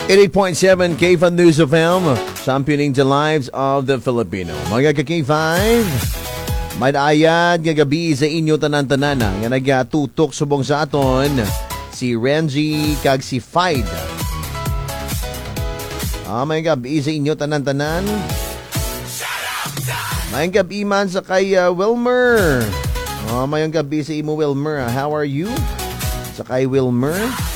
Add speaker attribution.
Speaker 1: 88.7 K-Fan News of FM, championing the lives of the Filipino. Mga ka-K5, may ayad nga gabi sa inyo tanan-tanan nga nagatutok subong sa aton si Renji kag si Fied. May gabi sa inyo tanan-tanan. May gabi man sa kay Wilmer. May gabi sa imo Wilmer. How are you? Sa kay Wilmer.